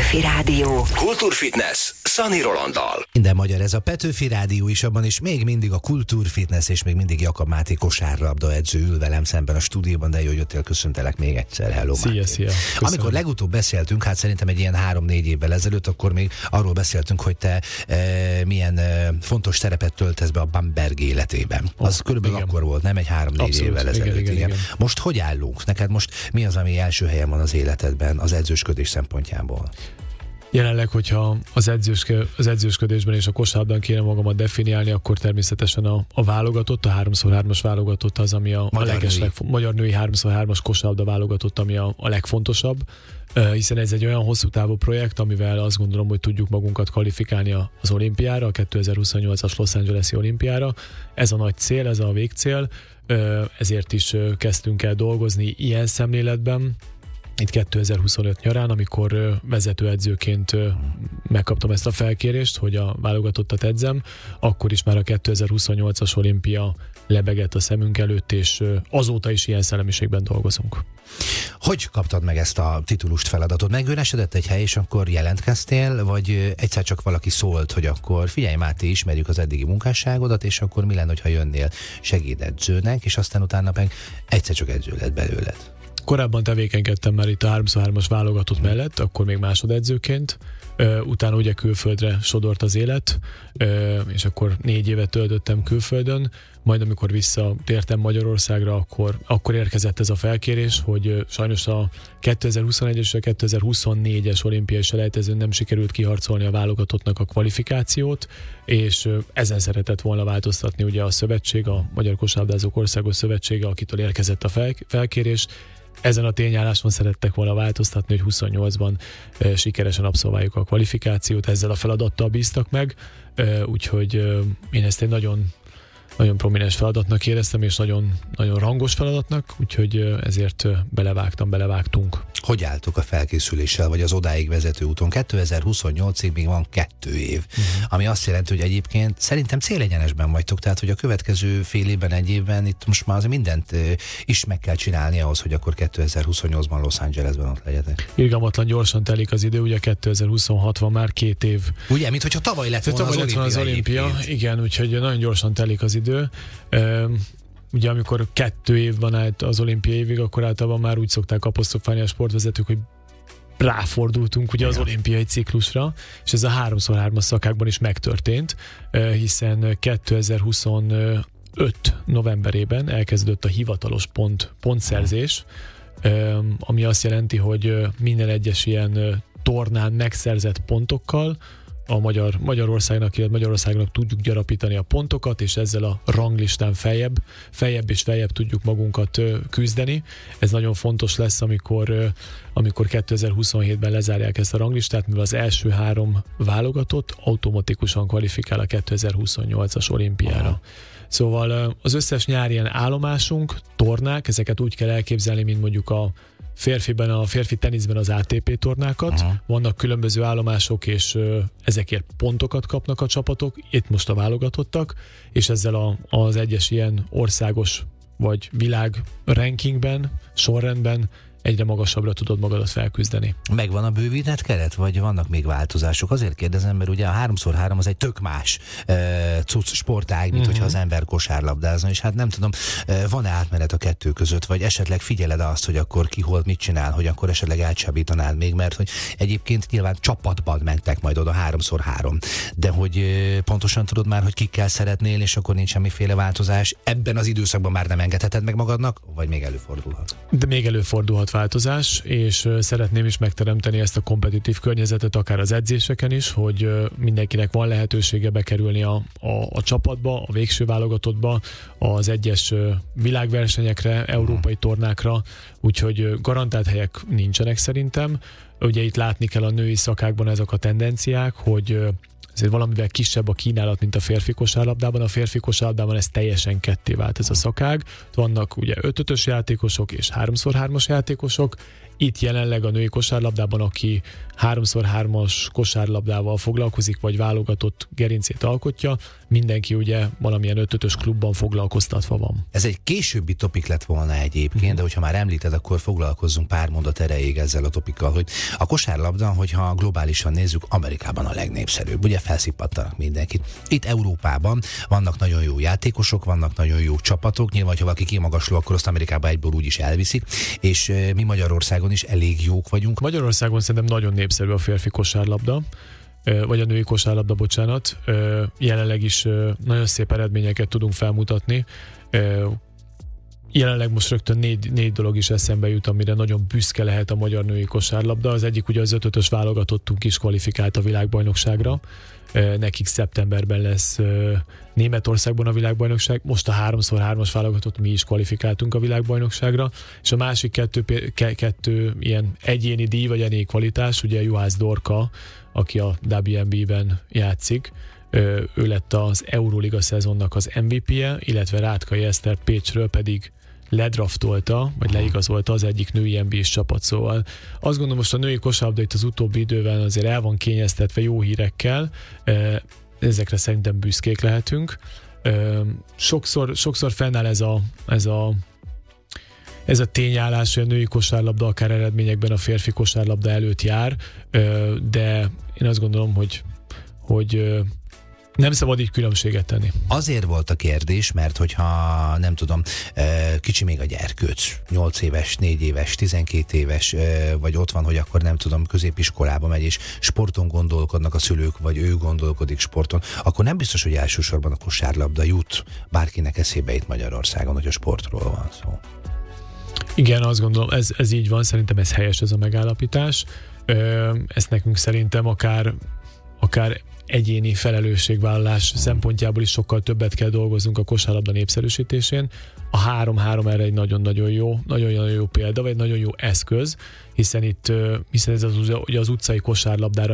Petőfi Rádió. Kultúrfitness Szani Rolanddal. Minden magyar, ez a Petőfi Rádió is, abban is még mindig a Kultúrfitness, és még mindig Jakab Máté kosárlabda edző ül velem szemben a stúdióban, de jó, hogy jöttél, köszöntelek még egyszer. Hello, Szia, Máté. szia. Köszönöm. Amikor legutóbb beszéltünk, hát szerintem egy ilyen 3-4 évvel ezelőtt, akkor még arról beszéltünk, hogy te milyen fontos szerepet töltesz be a Bamberg életében. Az körülbelül igen. Akkor volt, nem egy 3-4 évvel ezelőtt. Igen. Most hogy állunk? Neked most mi az, ami első helyen van az életedben az edzősködés szempontjából? Jelenleg, hogyha az edzősködésben és a kosárlabdán kéne magamat definiálni, akkor természetesen a válogatott, a 3x3-as válogatott az, ami a magyar női 3x3-as kosárlabda válogatott, ami a legfontosabb, hiszen ez egy olyan hosszú távú projekt, amivel azt gondolom, hogy tudjuk magunkat kvalifikálni az olimpiára, a 2028-as Los Angeles-i olimpiára. Ez a nagy cél, ez a végcél, ezért is kezdtünk el dolgozni ilyen szemléletben. Itt 2025 nyarán, amikor vezetőedzőként megkaptam ezt a felkérést, hogy a válogatottat edzem, akkor is már a 2028-as olimpia lebegett a szemünk előtt, és azóta is ilyen szellemiségben dolgozunk. Hogy kaptad meg ezt a titulust, feladatot? Megüresedett egy hely, és akkor jelentkeztél, vagy egyszer csak valaki szólt, hogy akkor figyelj Máté, ismerjük az eddigi munkásságodat, és akkor mi lenne, ha jönnél segédedzőnek, és aztán utána meg egyszer csak edző lett belőled? Korábban tevékenykedtem már itt a 3x3-as válogatott mellett, akkor még másodedzőként, utána ugye külföldre sodort az élet, és akkor 4 évet töltöttem külföldön, majd amikor visszatértem Magyarországra, akkor érkezett ez a felkérés, hogy sajnos a 2021-es és a 2024-es olimpiai selejtezőn nem sikerült kiharcolni a válogatottnak a kvalifikációt, és ezen szeretett volna változtatni ugye a szövetség, a Magyar Kosárlabdázók Országos Szövetsége, akitől érkezett a felkérés. Ezen a tényálláson szerettek volna változtatni, hogy 28-ban sikeresen abszolváljuk a kvalifikációt, ezzel a feladattal bíztak meg, úgyhogy én ezt egy nagyon prominens feladatnak éreztem, és nagyon, nagyon rangos feladatnak, úgyhogy ezért belevágtunk. Hogy álltok a felkészüléssel, vagy az odáig vezető úton? 2028-ig még van 2 év, ami azt jelenti, hogy egyébként szerintem célegyenesben vagytok, tehát hogy a következő fél évben, egy évben itt most már azért mindent is meg kell csinálni ahhoz, hogy akkor 2028-ban Los Angelesben ott legyetek. Irgalmatlan gyorsan telik az idő, ugye 2026 van már 2 év. Ugye, mintha tavaly lett volna az olimpia. Igen, úgyhogy nagyon gyorsan telik az idő. Ugye amikor 2 év van át az olimpiai évig, akkor általában már úgy szokták apostrofálni a sportvezetők, hogy ráfordultunk ugye az olimpiai ciklusra, és ez a 3x3-as szakákban is megtörtént, hiszen 2025 novemberében elkezdődött a hivatalos pontszerzés, ami azt jelenti, hogy minden egyes ilyen tornán megszerzett pontokkal a Magyarországnak tudjuk gyarapítani a pontokat, és ezzel a ranglistán feljebb és feljebb tudjuk magunkat küzdeni. Ez nagyon fontos lesz, amikor 2027-ben lezárják ezt a ranglistát, mivel az első 3 válogatott automatikusan kvalifikál a 2028-as olimpiára. Szóval az összes nyári ilyen állomásunk, tornák, ezeket úgy kell elképzelni, mint mondjuk a férfi teniszben az ATP tornákat. Vannak különböző állomások, és ezekért pontokat kapnak a csapatok, itt most a válogatottak, és ezzel az egyes ilyen országos vagy világ rankingben, sorrendben egyre magasabbra tudod magadat felküzdeni. Megvan a bővített keret, vagy vannak még változások? Azért kérdezem, mert ugye a 3x3 az egy tök más cucc sportág, mint hogyha az ember kosárlabdázna, és hát nem tudom, van-e átmenet a 2 között, vagy esetleg figyeled azt, hogy akkor ki hol mit csinál, hogy akkor esetleg elcsábítanád még, mert hogy egyébként nyilván csapatban mentek majd oda 3x3, de hogy pontosan tudod már, hogy kikkel szeretnél, és akkor nincs semmiféle változás. Ebben az időszakban már nem engedheted meg magadnak, vagy még előfordulhat? De még előfordulhat változás, és szeretném is megteremteni ezt a kompetitív környezetet, akár az edzéseken is, hogy mindenkinek van lehetősége bekerülni a csapatba, a végső válogatottba, az egyes világversenyekre, európai tornákra, úgyhogy garantált helyek nincsenek szerintem. Ugye itt látni kell a női szakákban ezek a tendenciák, hogy ezért valamivel kisebb a kínálat, mint a férfi kosárlabdában. A férfi kosárlabdában ez teljesen ketté vált ez a szakág. Vannak ugye 5-5-ös játékosok és 3x3-as játékosok. Itt jelenleg a női kosárlabdában, aki 3x3-as kosárlabdával foglalkozik, vagy válogatott gerincét alkotja, mindenki ugye valamilyen 5-5-ös klubban foglalkoztatva van. Ez egy későbbi topik lett volna egyébként, de hogyha már említed, akkor foglalkozzunk pár mondat erejéig ezzel a topikkal, hogy a kosárlabda, hogyha globálisan nézzük, Amerikában a legnépszerűbb. Ugye felszippattanak mindenkit. Itt Európában vannak nagyon jó játékosok, vannak nagyon jó csapatok, nyilván, ha valaki kimagasló, akkor azt Amerikában egyből úgy is elviszik, és mi Magyarországon is elég jók vagyunk. Magyarországon szerintem nagyon népszerű a férfi kosárlabda, vagy a női kosárlabda, bocsánat. Jelenleg is nagyon szép eredményeket tudunk felmutatni. Jelenleg most rögtön négy dolog is eszembe jut, amire nagyon büszke lehet a magyar női kosárlabda. Az egyik ugye az 5-5-ös válogatottunk is kvalifikált a világbajnokságra. Nekik szeptemberben lesz Németországban a világbajnokság, most a 3x3-as válogatott mi is kvalifikáltunk a világbajnokságra, és a másik kettő ilyen egyéni díj vagy egyéni kvalitás, ugye Juhász Dorka, aki a WNBA-ben játszik, ő lett az Euróliga szezonnak az MVP-je, illetve Rátkai Eszter Pécsről pedig ledraftolta, vagy leigazolta az egyik női NBA-s csapat, szóval azt gondolom, most a női kosárlabda itt az utóbbi időben azért el van kényeztetve jó hírekkel, ezekre szerintem büszkék lehetünk. Sokszor fennáll ez a tényállás, hogy a női kosárlabda akár eredményekben a férfi kosárlabda előtt jár, de én azt gondolom, hogy nem szabad így különbséget tenni. Azért volt a kérdés, mert hogyha nem tudom, kicsi még a gyerkőc, 8 éves, 4 éves, 12 éves, vagy ott van, hogy akkor nem tudom, középiskolába megy, és sporton gondolkodnak a szülők, vagy ő gondolkodik sporton, akkor nem biztos, hogy elsősorban a kosárlabda jut bárkinek eszébe itt Magyarországon, hogy a sportról van szó. Igen, azt gondolom, ez így van, szerintem ez helyes ez a megállapítás. Ezt nekünk szerintem akár egyéni felelősségvállalás szempontjából is sokkal többet kell dolgoznunk a kosárlabda népszerűsítésén. A 3-3 erre egy nagyon-nagyon jó példa, vagy egy nagyon jó eszköz, hiszen ez az utcai kosárlabdára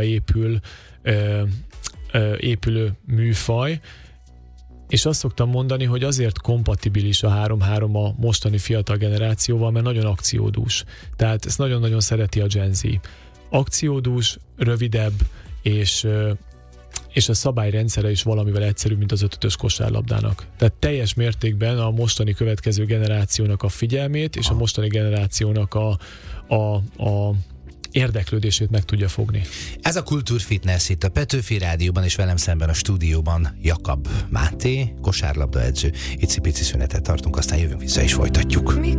épülő műfaj, és azt szoktam mondani, hogy azért kompatibilis a 3-3 a mostani fiatal generációval, mert nagyon akciódús. Tehát ezt nagyon-nagyon szereti a Gen Z. Akciódús, rövidebb, és a szabályrendszere is valamivel egyszerűbb, mint az 5-5-ös kosárlabdának. Tehát teljes mértékben a mostani következő generációnak a figyelmét és a mostani generációnak a érdeklődését meg tudja fogni. Ez a Kultúrfitness itt a Petőfi Rádióban, és velem szemben a stúdióban Jakab Máté, kosárlabda edző. Icipici szünetet tartunk, aztán jövünk vissza és folytatjuk.